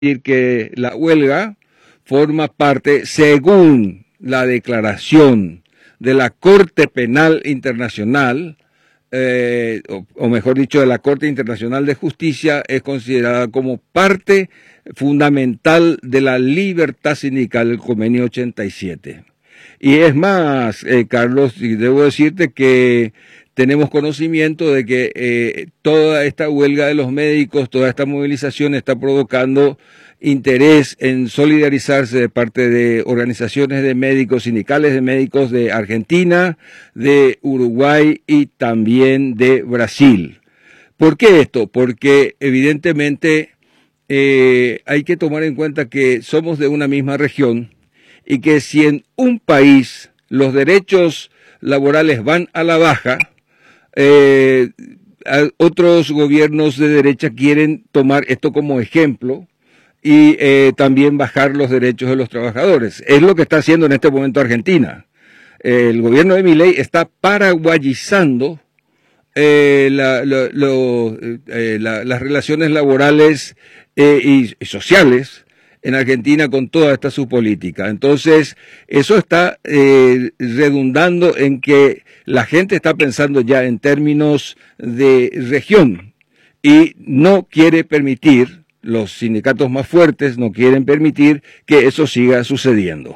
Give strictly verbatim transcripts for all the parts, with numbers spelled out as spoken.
decir que la huelga forma parte, según la declaración de la Corte Penal Internacional, eh, o, o mejor dicho, de la Corte Internacional de Justicia, es considerada como parte fundamental de la libertad sindical del Convenio ochenta y siete. Y es más, eh, Carlos, y debo decirte que tenemos conocimiento de que eh, toda esta huelga de los médicos, toda esta movilización está provocando interés en solidarizarse de parte de organizaciones de médicos, sindicales de médicos de Argentina, de Uruguay y también de Brasil. ¿Por qué esto? Porque evidentemente eh, hay que tomar en cuenta que somos de una misma región y que si en un país los derechos laborales van a la baja, eh, otros gobiernos de derecha quieren tomar esto como ejemplo y eh, también bajar los derechos de los trabajadores. Es lo que está haciendo en este momento Argentina. El gobierno de Milei está paraguayizando eh, la, la, lo, eh, la, las relaciones laborales eh, y, y sociales en Argentina con toda esta su política. Entonces, eso está eh, redundando en que la gente está pensando ya en términos de región y no quiere permitir, los sindicatos más fuertes no quieren permitir que eso siga sucediendo.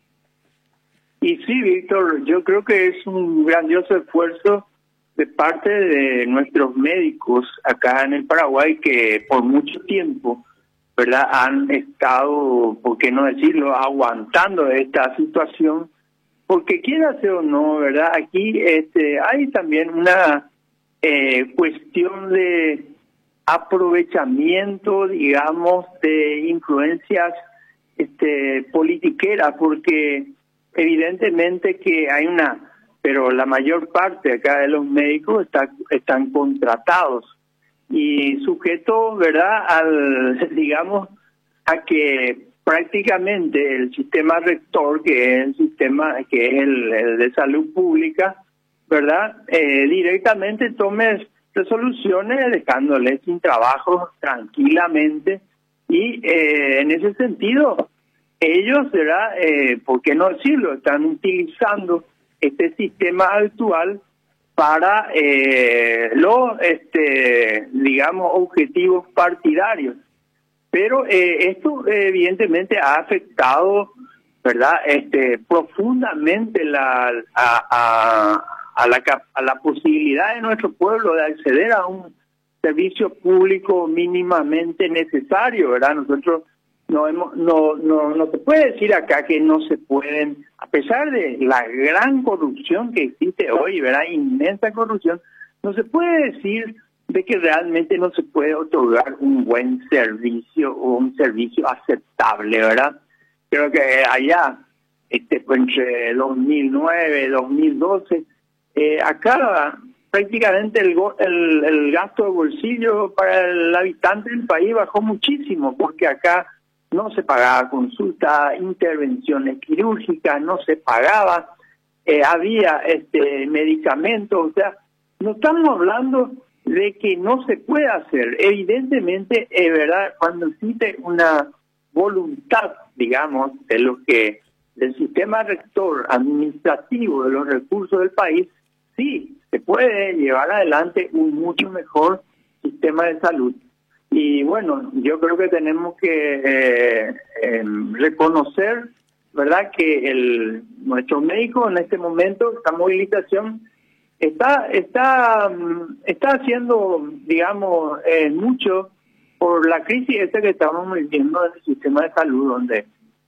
Y sí, Víctor, yo creo que es un grandioso esfuerzo de parte de nuestros médicos acá en el Paraguay que por mucho tiempo, ¿verdad?, han estado, por qué no decirlo, aguantando esta situación, porque quiera ser o no, ¿verdad?, aquí este, hay también una eh, cuestión de aprovechamiento, digamos, de influencias este, politiqueras, porque evidentemente que hay una, pero la mayor parte acá de los médicos está, están contratados y sujetos, ¿verdad?, al, digamos, a que prácticamente el sistema rector, que es el sistema, que es el, el de salud pública, ¿verdad?, eh, directamente tome resoluciones dejándoles sin trabajo tranquilamente y eh, en ese sentido ellos, ¿verdad?, eh, ¿por qué no decirlo?, están utilizando este sistema actual para eh, los, este, digamos, objetivos partidarios. Pero eh, esto eh, evidentemente ha afectado, ¿verdad?, este, profundamente la, a, a, a, la, a la posibilidad de nuestro pueblo de acceder a un servicio público mínimamente necesario, ¿verdad? Nosotros no hemos, no, no, no se puede decir acá que no se pueden, a pesar de la gran corrupción que existe hoy, ¿verdad?, inmensa corrupción, no se puede decir de que realmente no se puede otorgar un buen servicio o un servicio aceptable, ¿verdad? Creo que allá, este, pues entre dos mil nueve y dos mil doce, eh, acá prácticamente el, el, el gasto de bolsillo para el habitante del país bajó muchísimo, porque acá no se pagaba consulta, intervenciones quirúrgicas, no se pagaba, eh, había este medicamentos, o sea, no estamos hablando de que no se puede hacer. Evidentemente, es verdad, cuando existe una voluntad, digamos, de lo que del sistema rector administrativo de los recursos del país, sí, se puede llevar adelante un mucho mejor sistema de salud. Y bueno, yo creo que tenemos que eh, eh, reconocer, ¿verdad?, que el nuestro médico en este momento, esta movilización, está está está haciendo, digamos, eh, mucho por la crisis esta que estamos viviendo en el sistema de salud, donde eh,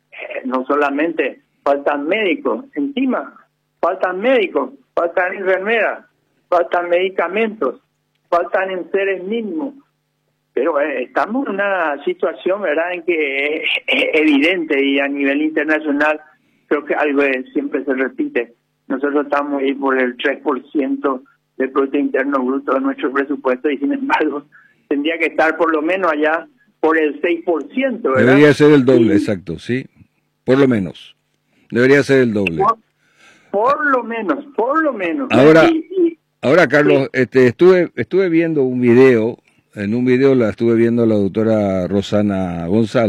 no solamente faltan médicos, encima faltan médicos, faltan enfermeras, faltan medicamentos, faltan enseres mínimos. Pero eh, estamos en una situación, ¿verdad?, en que es, es evidente, y a nivel internacional creo que algo es, siempre se repite. Nosotros estamos ahí por el tres por ciento del Producto Interno Bruto de nuestro presupuesto y sin embargo tendría que estar por lo menos allá por el seis por ciento, ¿verdad? Debería ser el doble, y, exacto, sí, por lo menos. Debería ser el doble. Por, por lo menos, por lo menos. Ahora, y, y, ahora Carlos, sí. este, estuve, estuve viendo un video En un video la estuve viendo la doctora Rosana González.